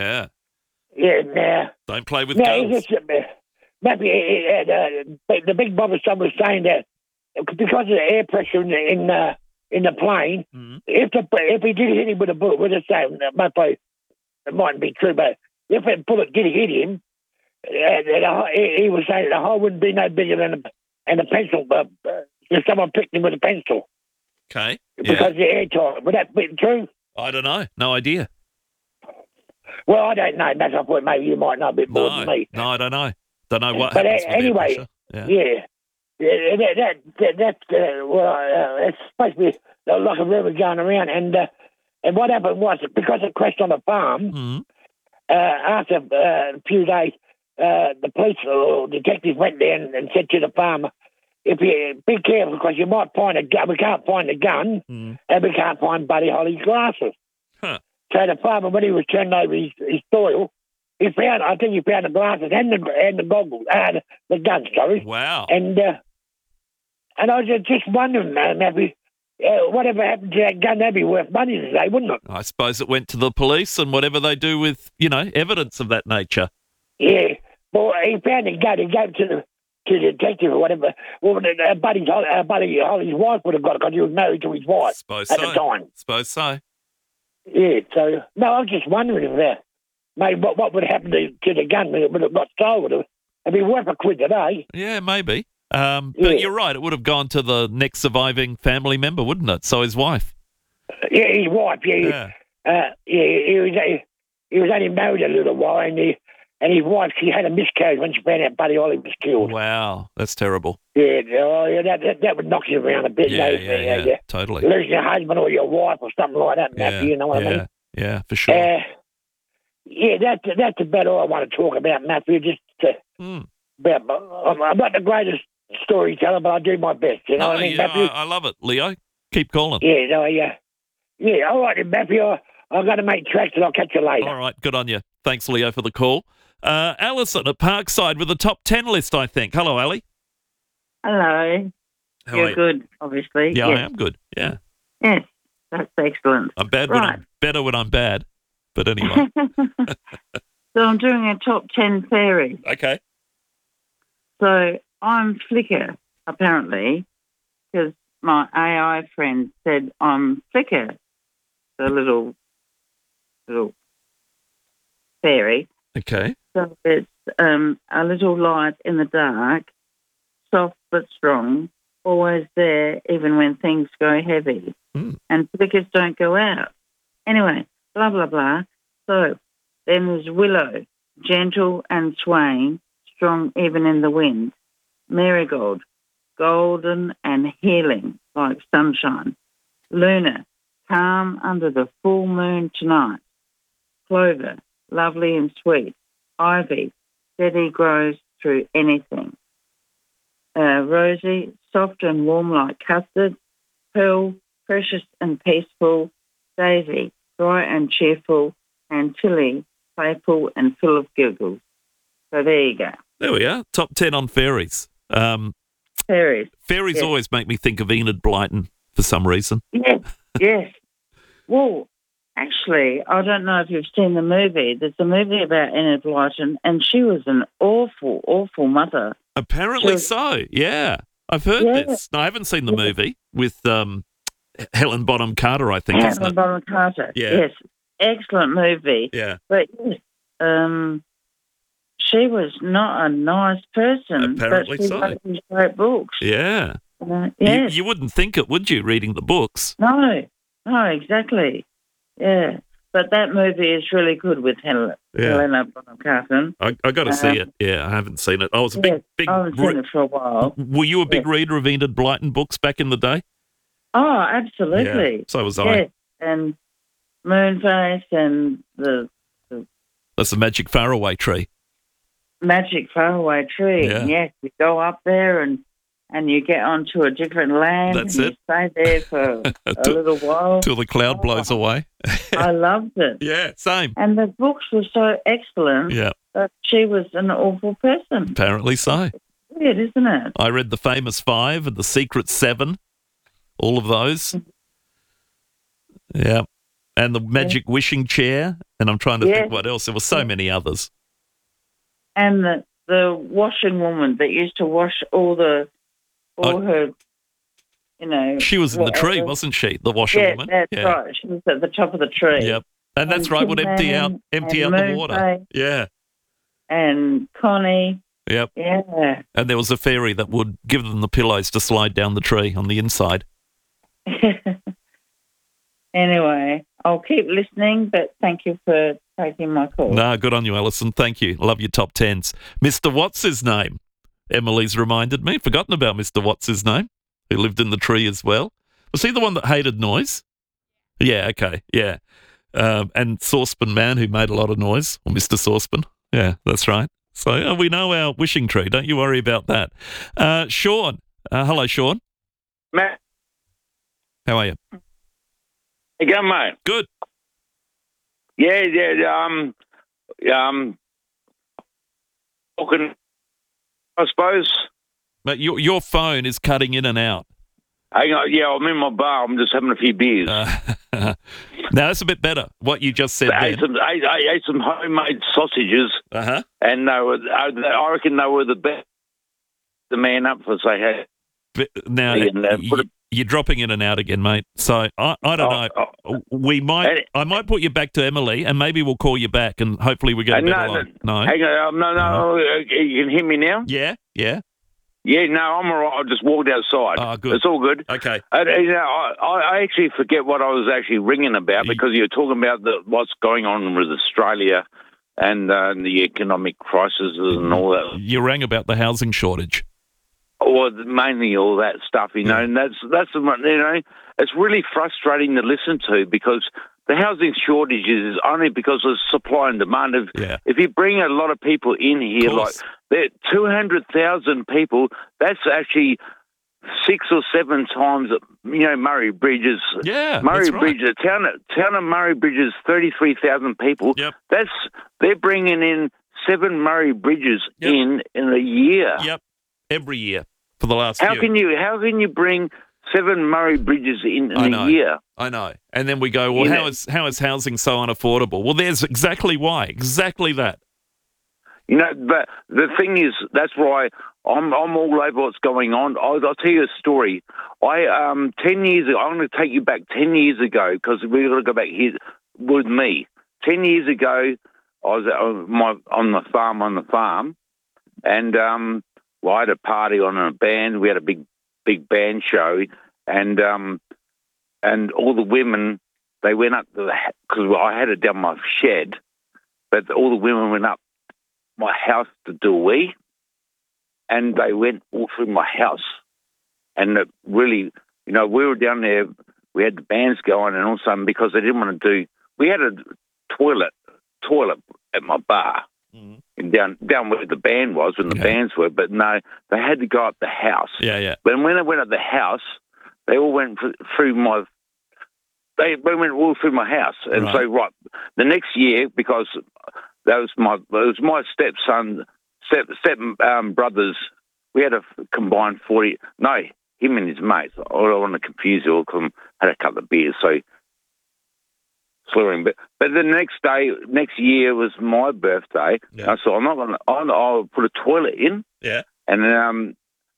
Speaker 25: Now,
Speaker 1: don't play with guns.
Speaker 25: Maybe the Big Bob's son was saying that because of the air pressure in the plane, if he did hit him with a bullet, we're just saying it mightn't be true, but if a bullet did hit him, he was saying the hole wouldn't be no bigger than a pencil. If someone picked him with a pencil.
Speaker 1: Okay.
Speaker 25: Because the airtight. Would that be true?
Speaker 1: I don't know. No idea.
Speaker 25: Well, I don't know. That's I thought maybe you might know a bit more than me.
Speaker 1: No, I don't know. Don't know what
Speaker 25: but
Speaker 1: happens with
Speaker 25: anyway,
Speaker 1: air
Speaker 25: pressure. It's supposed to be like a rumour going around. And what happened was, because it crashed on a farm, after a few days, the police or detectives went there and said to the farmer, "If you be careful, because you might find a gun. We can't find the gun, and we can't find Buddy Holly's glasses."
Speaker 1: Huh.
Speaker 25: So the farmer, when he was turning over his soil, he found the glasses and the goggles, the gun. Sorry.
Speaker 1: Wow.
Speaker 25: And I was just wondering, maybe whatever happened to that gun, that'd be worth money today, wouldn't it?
Speaker 1: I suppose it went to the police and whatever they do with, evidence of that nature.
Speaker 25: Yeah. Well, he found the gun. He gave it to the detective or whatever. Well, Buddy Holly's wife would have got it because he was married to his wife at the time.
Speaker 1: Suppose so.
Speaker 25: Yeah, so, no, I was just wondering if maybe what would happen to the gun when it would have got sold. It'd be worth a quid today.
Speaker 1: Yeah, maybe. But you're right, it would have gone to the next surviving family member, wouldn't it? So his wife.
Speaker 25: Yeah, his wife, yeah. He was only married a little while, and his wife, she had a miscarriage when she found out Buddy Holly was killed.
Speaker 1: Wow, that's terrible.
Speaker 25: Yeah, that would knock you around a bit.
Speaker 1: Yeah, totally.
Speaker 25: Losing your husband or your wife or something like that, Matthew, you know what I mean?
Speaker 1: Yeah, for sure.
Speaker 25: That's about all I want to talk about, Matthew. I'm not the greatest storyteller, but I do my best. You know what I mean, Matthew?
Speaker 1: I love it, Leo. Keep calling.
Speaker 25: Yeah, all right, Matthew. I've got to make tracks and I'll catch you later.
Speaker 1: All right, good on you. Thanks, Leo, for the call. Alison at Parkside with a top 10 list, I think. Hello, Ali.
Speaker 7: Hello. You're good, obviously.
Speaker 1: Yeah,
Speaker 7: yes.
Speaker 1: I am good. Yeah.
Speaker 7: Yes, that's excellent.
Speaker 1: I'm bad when I'm better when I'm bad. But anyway.
Speaker 7: So I'm doing a top 10 fairy.
Speaker 1: Okay.
Speaker 7: So I'm Flicker, apparently, because my AI friend said I'm Flicker, the little fairy.
Speaker 1: Okay.
Speaker 7: So it's a little light in the dark, soft but strong, always there even when things go heavy. And flickers don't go out. Anyway, blah, blah, blah. So then there's Willow, gentle and swaying, strong even in the wind. Marigold, golden and healing like sunshine. Luna, calm under the full moon tonight. Clover, lovely and sweet. Ivy, steady grows through anything. Rosie, soft and warm like custard. Pearl, precious and peaceful. Daisy, bright and cheerful. And Tilly, playful and full of giggles. So there you go.
Speaker 1: There we are. Top 10 on fairies.
Speaker 7: Fairies.
Speaker 1: Fairies always make me think of Enid Blyton for some reason.
Speaker 7: Yes. Well, actually, I don't know if you've seen the movie. There's a movie about Enid Blyton, and she was an awful, awful mother.
Speaker 1: Apparently so, yeah. I've heard this. No, I haven't seen the movie with Helen Bonham Carter, I think, isn't it?
Speaker 7: Helen Bonham Carter, yes. Excellent movie.
Speaker 1: Yeah.
Speaker 7: But she was not a nice person.
Speaker 1: Apparently
Speaker 7: but she wrote these great books.
Speaker 1: Yeah.
Speaker 7: Yes.
Speaker 1: You wouldn't think it, would you, reading the books?
Speaker 7: No, exactly. Yeah. But that movie is really good with Helena Bonham Carter.
Speaker 1: I got to see it. Yeah, I haven't seen it. I was a big.
Speaker 7: I haven't seen it for a while.
Speaker 1: Were you a big reader of Enid Blyton books back in the day?
Speaker 7: Oh, absolutely.
Speaker 1: Yeah, so was I.
Speaker 7: And Moonface and the
Speaker 1: That's the magic faraway tree.
Speaker 7: magic faraway tree.
Speaker 1: Yeah.
Speaker 7: And yes, you go up there and you get onto a different land.
Speaker 1: That's
Speaker 7: and
Speaker 1: it.
Speaker 7: You stay there for a little while.
Speaker 1: Till the cloud blows away.
Speaker 7: I loved it.
Speaker 1: Yeah, same.
Speaker 7: And the books were so excellent
Speaker 1: Yeah,
Speaker 7: that she was an awful person.
Speaker 1: apparently so.
Speaker 7: Weird, isn't it?
Speaker 1: I read The Famous Five and The Secret Seven, all of those. Yeah. And The Magic Wishing Chair. And I'm trying to think what else. There were so many others.
Speaker 7: And the washing woman that used to wash all her, you know.
Speaker 1: She was in the tree, wasn't she? The washerwoman.
Speaker 7: Yeah, that's right. She was at the top of the tree.
Speaker 1: Yep. And that's right, would empty out the water.
Speaker 7: Moonface
Speaker 1: Yeah.
Speaker 7: And Connie.
Speaker 1: Yep.
Speaker 7: Yeah.
Speaker 1: And there was a fairy that would give them the pillows to slide down the tree on the inside.
Speaker 7: Anyway, I'll keep listening, but thank you for taking my call.
Speaker 1: No, good on you, Alison. Thank you. Love your top tens. Mr. What's his name? Emily's reminded me. Forgotten about Mr. What's his name, who lived in the tree as well. Was he the one that hated noise? Yeah, okay, yeah. And Saucepan Man, who made a lot of noise, or Mr. Saucepan. Yeah, that's right. So we know our wishing tree. Don't you worry about that. Sean. Hello, Sean.
Speaker 8: Matt.
Speaker 1: How are you?
Speaker 8: You go, mate.
Speaker 1: Good.
Speaker 8: Yeah. Talking, I suppose.
Speaker 1: But your phone is cutting in and out.
Speaker 8: Hang on, yeah, I'm in my bar. I'm just having a few beers.
Speaker 1: Now, that's a bit better, what you just said
Speaker 8: I
Speaker 1: then.
Speaker 8: ate some homemade sausages, and I reckon they were the best. The man up for say, hey.
Speaker 1: But now, you're dropping in and out again, mate. So I don't know. I might put you back to Emily, and maybe we'll call you back, and hopefully we get a better line. No,
Speaker 8: hang on, no. You can hear me now?
Speaker 1: Yeah.
Speaker 8: Yeah, no, I'm all right. I just walked outside.
Speaker 1: Oh, good.
Speaker 8: It's all good.
Speaker 1: Okay.
Speaker 8: I actually forget what I was actually ringing about because you're talking about what's going on with Australia and the economic crisis and all that.
Speaker 1: You rang about the housing shortage.
Speaker 8: Or mainly all that stuff, you know, and that's you know, it's really frustrating to listen to because the housing shortage is only because of supply and demand. If you bring a lot of people in here, like 200,000 people, that's actually 6 or 7 times, you know, Murray Bridges.
Speaker 1: Yeah,
Speaker 8: Murray
Speaker 1: that's right.
Speaker 8: Bridges, the town of Murray Bridges, 33,000 people.
Speaker 1: Yep.
Speaker 8: They're bringing in 7 Murray Bridges in a year.
Speaker 1: Yep, every year for the last
Speaker 8: How
Speaker 1: few.
Speaker 8: can you bring 7 Murray Bridges in a year?
Speaker 1: I know. And then we go, well, how is housing so unaffordable? Well, there's exactly why. Exactly that.
Speaker 8: You know, but the thing is, that's why I'm all over what's going on. I'll tell you a story. 10 years ago, I'm going to take you back 10 years ago because we've got to go back here with me. 10 years ago, I was on the farm, and I had a party on a band. We had a big band show, and all the women, they went up because I had it down my shed, but all the women went up my house to do a wee, and they went all through my house, and it really, you know, we were down there, we had the bands going, and all of a sudden, because they didn't want to do, we had a toilet at my bar, down where the band was, when the bands were, but no, they had to go up the house.
Speaker 1: Yeah.
Speaker 8: But when they went up the house, they all went through my. They went all through my house, and so the next year, because it was my stepson, brothers. We had a combined 40. No, him and his mates. I don't want to confuse you all because I had a couple of beers, so slurring. But the next year was my birthday. Yeah. So I'm not going to. I'll put a toilet in.
Speaker 1: Yeah.
Speaker 8: And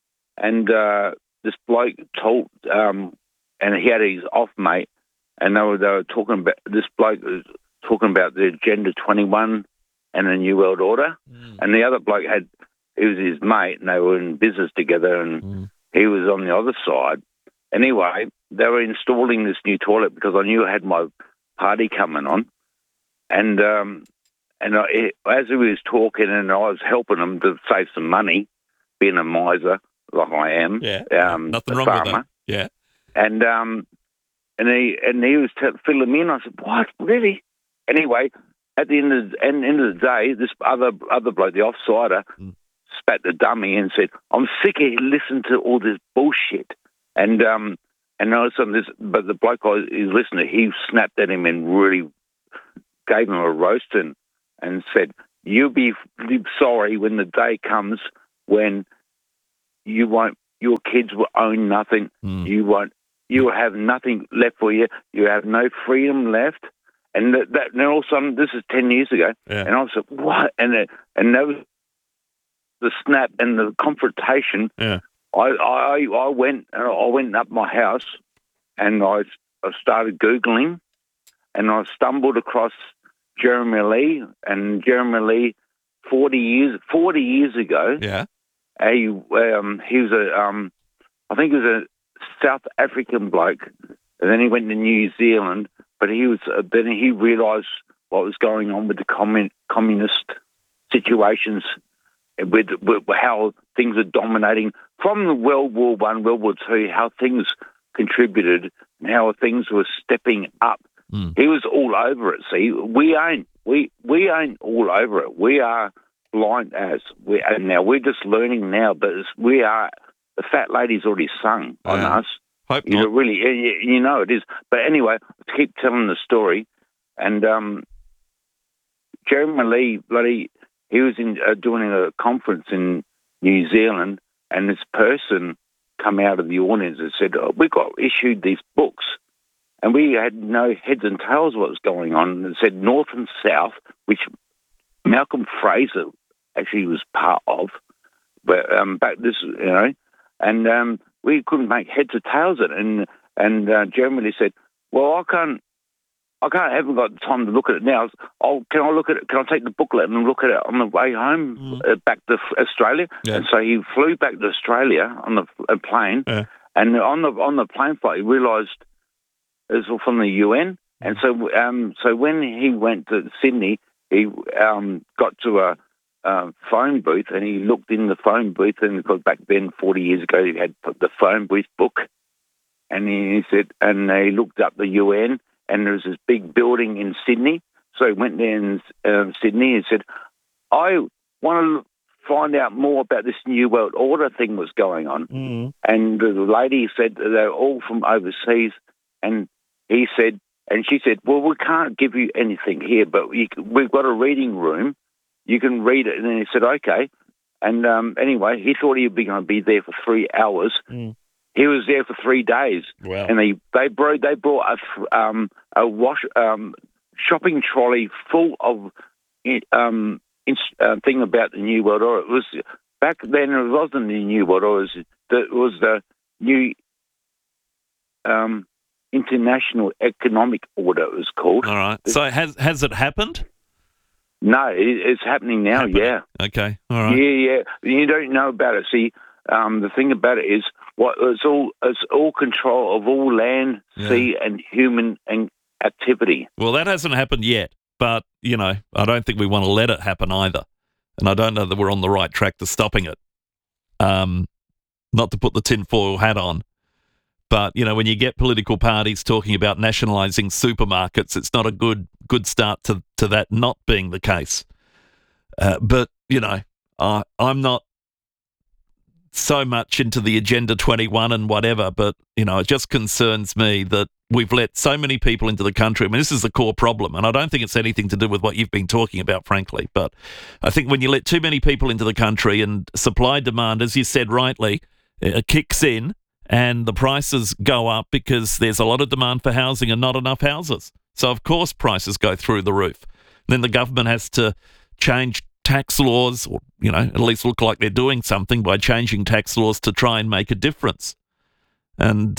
Speaker 8: this bloke told, and he had his off mate, and they were talking about this bloke was talking about the Agenda 21 and the New World Order, and the other bloke he was his mate, and they were in business together, and he was on the other side. Anyway, they were installing this new toilet because I knew I had my party coming on, and as he was talking, and I was helping him to save some money, being a miser like I am,
Speaker 1: nothing wrong
Speaker 8: farmer.
Speaker 1: with that. Yeah,
Speaker 8: and And he was filling me in. I said, what, really? Anyway, at the end of the day, this other bloke, the offsider, spat the dummy and said, I'm sick of listening to all this bullshit. And all of a sudden, but the bloke he's listening to, he snapped at him and really gave him a roast and said, you'll be sorry when the day comes when your kids will own nothing. You will have nothing left for you. You have no freedom left. And then all of a sudden, this is 10 years ago, and I was like, what? And that was the snap and the confrontation.
Speaker 1: Yeah.
Speaker 8: I went up my house and I started Googling, and I stumbled across Jeremy Lee, and Jeremy Lee 40 years ago.
Speaker 1: Yeah.
Speaker 8: He was I think he was a South African bloke, and then he went to New Zealand, but then he realised what was going on with the communist situations, with how things are dominating from the World War I, World War II, how things contributed and how things were stepping up. He was all over it. See, we ain't all over it. We are blind as and now we're just learning now, but we are. The fat lady's already sung on us.
Speaker 1: Hope not.
Speaker 8: Really, it is. But anyway, to keep telling the story, and Jeremy Lee, he was doing a conference in New Zealand, and this person come out of the audience and said, we got issued these books, and we had no heads and tails of what was going on. And it said North and South, which Malcolm Fraser actually was part of, but back this, and we couldn't make heads or tails of it. And Jeremy said, well, I haven't got time to look at it now. Can I look at it? Can I take the booklet and look at it on the way home back to Australia?
Speaker 1: Yeah.
Speaker 8: And so he flew back to Australia on the plane, and on the plane flight, he realised it was from the UN. And so when he went to Sydney, he got to a phone booth, and he looked in the phone booth, and because back then, 40 years ago, he had the phone booth book, and he said, and he looked up the UN. And there was this big building in Sydney. So he went there in Sydney and said, I want to find out more about this New World Order thing was going on. And the lady said they're all from overseas. And he said, and she said, well, we can't give you anything here, but we've got a reading room. You can read it. And then he said, okay. And anyway, he thought he'd be going to be there for 3 hours. He was there for 3 days, and they brought a shopping trolley full of thing about the New World Order. It was back then. It wasn't the New World Order. It was the new International Economic Order. It was called.
Speaker 1: All right. So has it happened?
Speaker 8: No, it's happening now. Yeah.
Speaker 1: Okay. All right.
Speaker 8: Yeah. You don't know about it. See, the thing about it is, it's all control of all land, sea, and human activity.
Speaker 1: Well, that hasn't happened yet, but I don't think we want to let it happen either, and I don't know that we're on the right track to stopping it. Not to put the tinfoil hat on, but when you get political parties talking about nationalising supermarkets, it's not a good start to that not being the case. But I'm not so much into the Agenda 21 and whatever, but, it just concerns me that we've let so many people into the country. I mean, this is the core problem, and I don't think it's anything to do with what you've been talking about, frankly, but I think when you let too many people into the country and supply-demand, as you said rightly, kicks in and the prices go up because there's a lot of demand for housing and not enough houses. So, of course, prices go through the roof. Then the government has to change tax laws, or at least look like they're doing something by changing tax laws to try and make a difference. And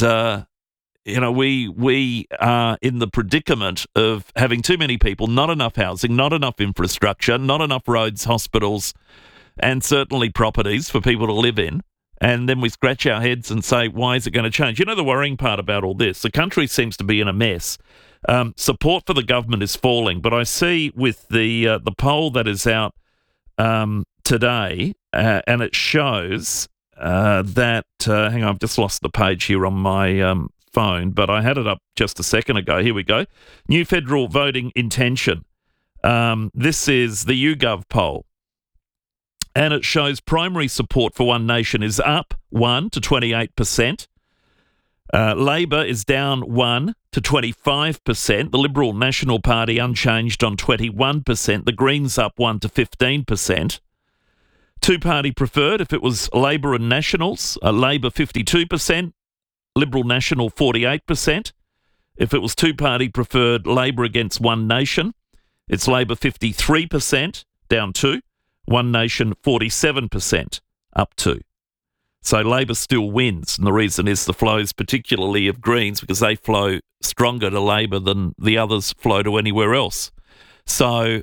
Speaker 1: we are in the predicament of having too many people, not enough housing, not enough infrastructure, not enough roads, hospitals, and certainly properties for people to live in. And then we scratch our heads and say, why is it going to change? The worrying part about all this, the country seems to be in a mess. Support for the government is falling, but I see with the poll that is out today, and it shows that, hang on, I've just lost the page here on my phone, but I had it up just a second ago. Here we go. New federal voting intention. This is the YouGov poll. And it shows primary support for One Nation is up 1 to 28%. Labor is down 1 to 25%. The Liberal National Party unchanged on 21%. The Greens up 1 to 15%. Two-party preferred, if it was Labor and Nationals, Labor 52%, Liberal National 48%. If it was two-party preferred, Labor against One Nation, it's Labor 53%, down 2. One Nation 47%, up 2. So Labor still wins, and the reason is the flows, particularly of Greens, because they flow stronger to Labor than the others flow to anywhere else. So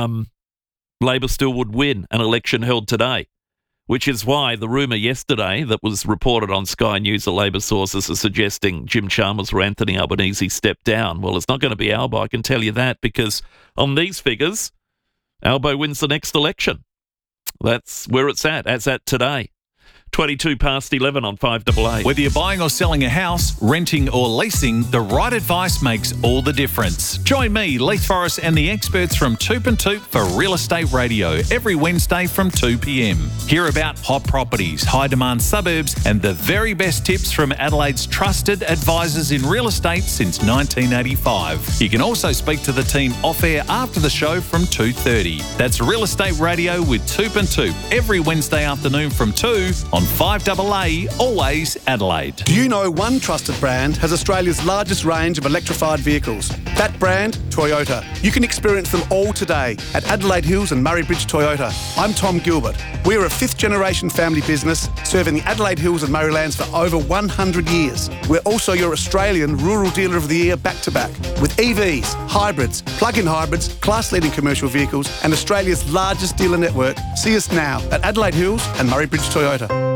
Speaker 1: Labor still would win an election held today, which is why the rumour yesterday that was reported on Sky News, the Labor sources are suggesting Jim Chalmers or Anthony Albanese stepped down. Well, it's not going to be Albo, I can tell you that, because on these figures, Albo wins the next election. That's where it's at. That's at today. 22 past 11 on 5AA.
Speaker 9: Whether you're buying or selling a house, renting or leasing, the right advice makes all the difference. Join me, Leith Forrest, and the experts from Toop and Toop for Real Estate Radio every Wednesday from 2 p.m. Hear about hot properties, high-demand suburbs, and the very best tips from Adelaide's trusted advisors in real estate since 1985. You can also speak to the team off-air after the show from 2:30. That's Real Estate Radio with Toop and Toop every Wednesday afternoon from 2 on 5AA, always Adelaide.
Speaker 10: Do you know one trusted brand has Australia's largest range of electrified vehicles? That brand, Toyota. You can experience them all today at Adelaide Hills and Murray Bridge Toyota. I'm Tom Gilbert. We're a fifth-generation family business serving the Adelaide Hills and Murraylands for over 100 years. We're also your Australian Rural Dealer of the Year back-to-back with EVs, hybrids, plug-in hybrids, class-leading commercial vehicles and Australia's largest dealer network. See us now at Adelaide Hills and Murray Bridge Toyota.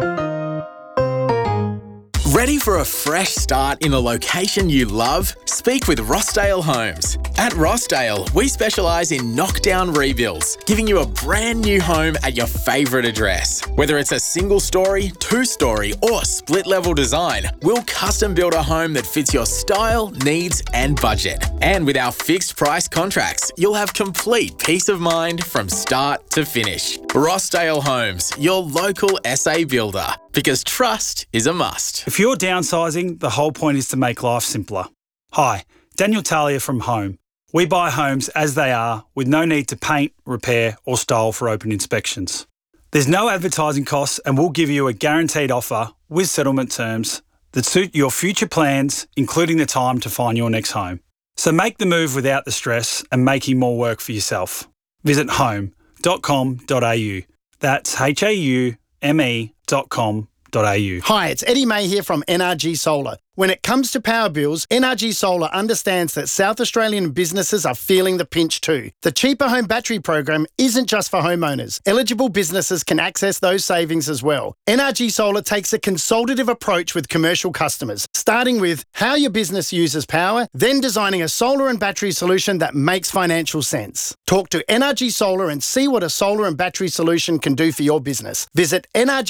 Speaker 11: Ready for a fresh start in a location you love? Speak with Rossdale Homes. At Rossdale, we specialise in knockdown rebuilds, giving you a brand new home at your favourite address. Whether it's a single story, two-story or split-level design, we'll custom build a home that fits your style, needs and budget. And with our fixed price contracts, you'll have complete peace of mind from start to finish. Rossdale Homes, your local SA builder. Because trust is a must.
Speaker 12: If you're downsizing, the whole point is to make life simpler. Hi, Daniel Talia from Home. We buy homes as they are with no need to paint, repair or style for open inspections. There's no advertising costs and we'll give you a guaranteed offer with settlement terms that suit your future plans, including the time to find your next home. So make the move without the stress and making more work for yourself. Visit home.com.au. That's HAUME.com.au.
Speaker 14: Hi, it's Eddie May here from NRG Solar. When it comes to power bills, NRG Solar understands that South Australian businesses are feeling the pinch too. The Cheaper Home Battery program isn't just for homeowners. Eligible businesses can access those savings as well. NRG Solar takes a consultative approach with commercial customers, starting with how your business uses power, then designing a solar and battery solution that makes financial sense. Talk to NRG Solar and see what a solar and battery solution can do for your business. Visit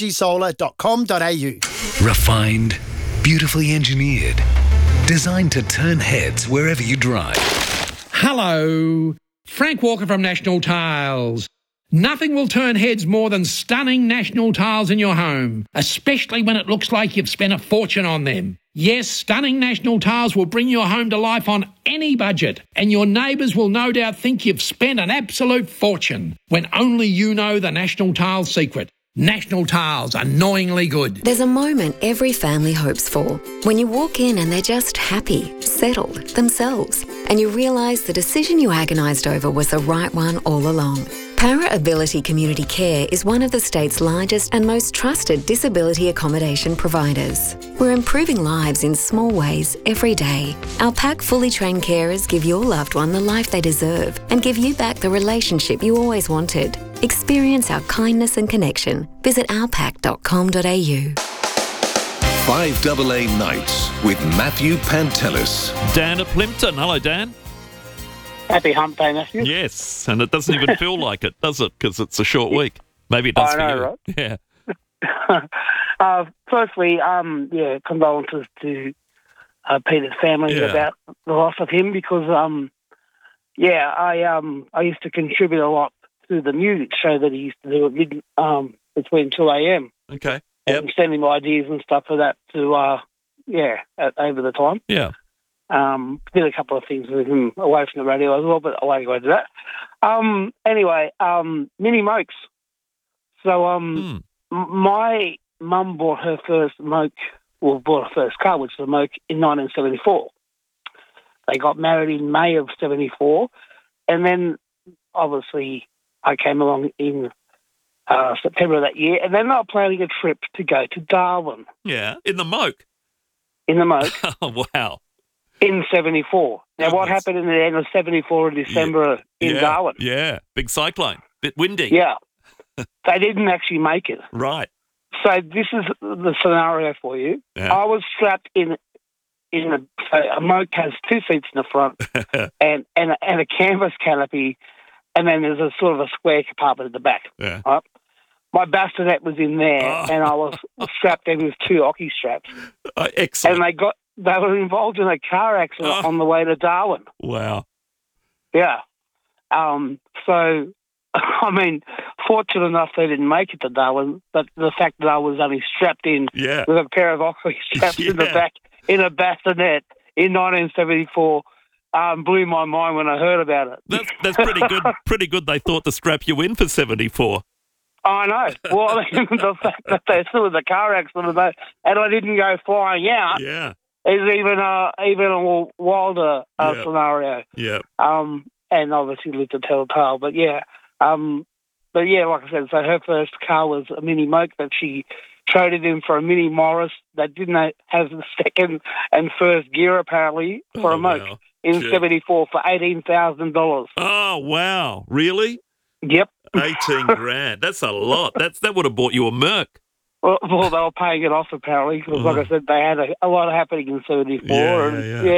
Speaker 14: nrgsolar.com.au.
Speaker 13: Refined, beautifully engineered, designed to turn heads wherever you drive.
Speaker 26: Hello, Frank Walker from National Tiles. Nothing will turn heads more than stunning National Tiles in your home, especially when it looks like you've spent a fortune on them. Yes, stunning National Tiles will bring your home to life on any budget, and your neighbours will no doubt think you've spent an absolute fortune, when only you know the National Tiles secret. National Tiles, annoyingly good.
Speaker 3: There's a moment every family hopes for. When you walk in and they're just happy, settled, themselves, and you realise the decision you agonised over was the right one all along. Para Ability Community Care is one of the state's largest and most trusted disability accommodation providers. We're improving lives in small ways every day. Our PAC fully trained carers give your loved one the life they deserve and give you back the relationship you always wanted. Experience our kindness and connection. Visit ourpac.com.au.
Speaker 13: 5AA Nights with Matthew Pantelis.
Speaker 1: Dan at Plympton. Hello, Dan.
Speaker 27: Happy hump day, Matthew.
Speaker 1: Yes, and it doesn't even feel like it, does it? Because it's a short week. Maybe it does
Speaker 27: I know,
Speaker 1: for you.
Speaker 27: Right? Yeah. Firstly, condolences to Peter's family about the loss of him because, I used to contribute a lot to the music show that he used to do at between 2 a.m.
Speaker 1: Okay.
Speaker 27: And send him ideas and stuff for that to, over the time.
Speaker 1: Yeah.
Speaker 27: Did a couple of things with him away from the radio as well, but I won't go into that. Anyway, Mini Mokes. So my mum bought her first Moke, bought her first car, which was a Moke, in 1974. They got married in May of 74, and then obviously I came along in September of that year, and then they were planning a trip to go to Darwin.
Speaker 1: Yeah, in the Moke.
Speaker 27: In the Moke.
Speaker 1: Oh, wow.
Speaker 27: In 74. Now, what happened in the end of 74 in December in Darwin?
Speaker 1: Yeah, big cyclone, bit windy.
Speaker 27: Yeah. They didn't actually make it.
Speaker 1: Right.
Speaker 27: So this is the scenario for you.
Speaker 1: Yeah.
Speaker 27: I was strapped in a Moke has 2 seats in the front and a canvas canopy, and then there's a sort of a square compartment at the back.
Speaker 1: Yeah.
Speaker 27: Right? My bassinet was in there, and I was strapped in with 2 hockey straps.
Speaker 1: Excellent.
Speaker 27: And they were involved in a car accident on the way to Darwin.
Speaker 1: Wow.
Speaker 27: Yeah. So, I mean, fortunate enough they didn't make it to Darwin, but the fact that I was only strapped in with a pair of hockey straps in the back in a bassinet in 1974 blew my mind when I heard about it.
Speaker 1: That's pretty good. Pretty good they thought to strap you in for 74.
Speaker 27: I know. Well, the fact that they're still in the car accident and I didn't go flying out is even a wilder scenario.
Speaker 1: Yeah.
Speaker 27: And obviously lived to tell the tale. But like I said, so her first car was a Mini Moke that she traded in for a Mini Morris that didn't have the second and first gear apparently for a Moke in 74 for $18,000.
Speaker 1: Oh, wow. Really?
Speaker 27: Yep.
Speaker 1: 18 grand. That's a lot. That would have bought you a Merc.
Speaker 27: Well, they were paying it off apparently because, like I said, they had a lot happening in 74.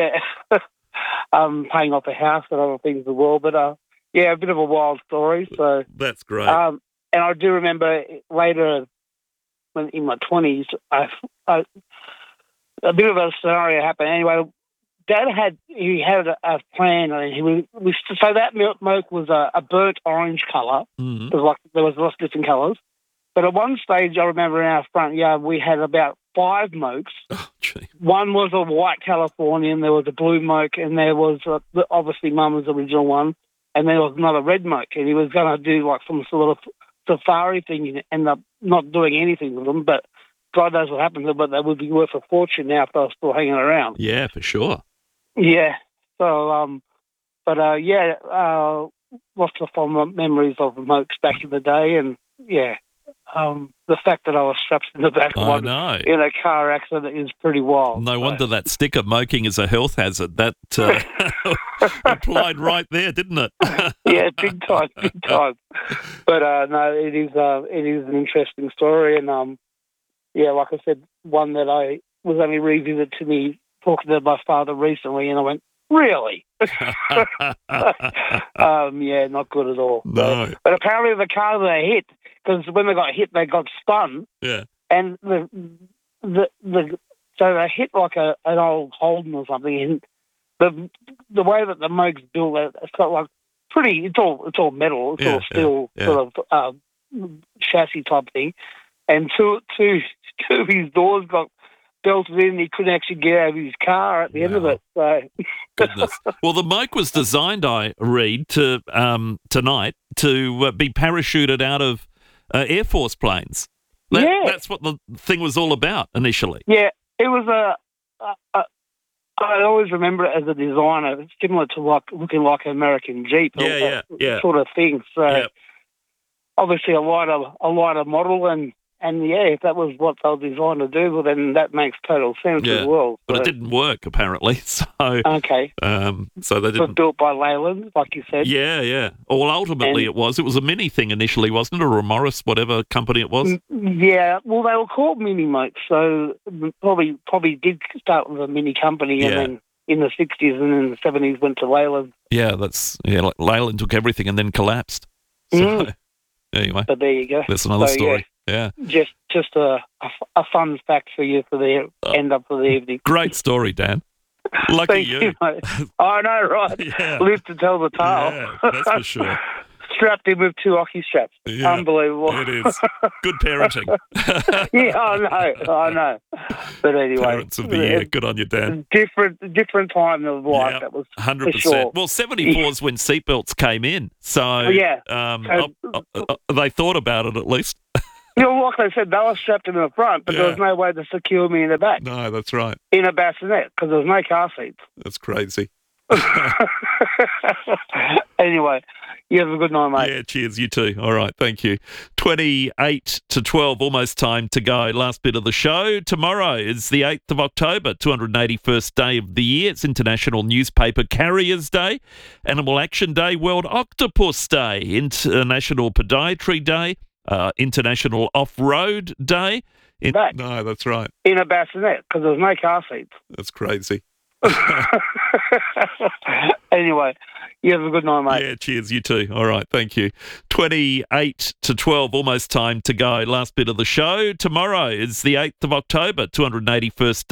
Speaker 27: Paying off a house and other things as well. But, a bit of a wild story. So
Speaker 1: that's great.
Speaker 27: And I do remember later, when in my 20s, a bit of a scenario happened. Anyway, Dad had a plan, and so that Moke was a burnt orange colour.
Speaker 1: Mm-hmm.
Speaker 27: There was lots of different colours. But at one stage, I remember in our front yard, we had about 5 Mokes.
Speaker 1: Oh, gee.
Speaker 27: One was a white Californian, there was a blue Moke, and there was obviously Mum's original one, and there was another red Moke. And he was going to do like some sort of safari thing and end up not doing anything with them. But God knows what happened to them, but they would be worth a fortune now if they were still hanging around.
Speaker 1: Yeah, for sure.
Speaker 27: Yeah. So, lots of fond memories of the Mokes back in the day, and the fact that I was strapped in the back of one in a car accident is pretty wild.
Speaker 1: No wonder that sticker, "Moking is a health hazard," that applied right there, didn't it?
Speaker 27: Yeah, big time. But no, it is an interesting story, and like I said, one that I was only revisited to me talking to my father recently, and I went, really? Not good at all.
Speaker 1: No.
Speaker 27: But apparently the car they hit, because when they got hit, they got spun.
Speaker 1: Yeah.
Speaker 27: And so they hit like an old Holden or something, and the way that the Moke's built, it's got like it's all metal, it's all steel sort of chassis type thing, and two of his doors got belted in. He couldn't actually get out of his car at the end of it. So,
Speaker 1: goodness. Well, the Moke was designed, I read, to tonight to be parachuted out of Air Force planes. That's what the thing was all about initially.
Speaker 27: Yeah, it was I always remember it as a designer. It's similar to looking like an American Jeep, sort of thing. So obviously a lighter model, and if that was what they were designed to do, well, then that makes total sense as well.
Speaker 1: But it didn't work, apparently. So
Speaker 27: okay.
Speaker 1: So they didn't.
Speaker 27: It was built by Leyland, like you said.
Speaker 1: Yeah. Well, ultimately it was a mini thing initially, wasn't it, or a Morris, whatever company it was?
Speaker 27: Yeah. Well, they were called Mini Mokes, so probably did start with a mini company, and then in the 60s and in the 70s went to Leyland.
Speaker 1: Yeah, Leyland took everything and then collapsed. So, anyway.
Speaker 27: But there you go.
Speaker 1: That's another story. Yeah.
Speaker 27: Just a fun fact for you for the end up of the evening.
Speaker 1: Great story, Dan. Lucky
Speaker 27: Thank
Speaker 1: you.
Speaker 27: mate. I know, right?
Speaker 1: Yeah.
Speaker 27: Live to tell the tale.
Speaker 1: Yeah, that's for sure.
Speaker 27: Strapped in with 2 hockey straps.
Speaker 1: Yeah,
Speaker 27: Unbelievable.
Speaker 1: It is. Good parenting.
Speaker 27: Yeah, I know. But anyway.
Speaker 1: Parents of the year. Good on you, Dan.
Speaker 27: Different time of life.
Speaker 1: Yeah,
Speaker 27: That was
Speaker 1: 100%.
Speaker 27: for sure.
Speaker 1: Well, 74 is when seatbelts came in. So
Speaker 27: Yeah.
Speaker 1: they thought about it at least.
Speaker 27: You know, like I said, they were strapped in the front, but there was no way to secure me in the back.
Speaker 1: No, that's right.
Speaker 27: In a bassinet, because there was no car seats.
Speaker 1: That's crazy.
Speaker 27: Anyway, you have a good night, mate.
Speaker 1: Yeah, cheers. You too. All right, thank you. 28 to 12, almost time to go. Last bit of the show. Tomorrow is the 8th of October, 281st day of the year. It's International Newspaper Carriers Day, Animal Action Day, World Octopus Day, International Podiatry Day, International Off-Road Day. No, that's right.
Speaker 27: In a bassinet, because there was no car seats.
Speaker 1: That's crazy.
Speaker 27: Anyway, you have a good night, mate.
Speaker 1: Yeah, cheers. You too. All right, thank you. 28 to 12, almost time to go. Last bit of the show. Tomorrow is the 8th of October, 281st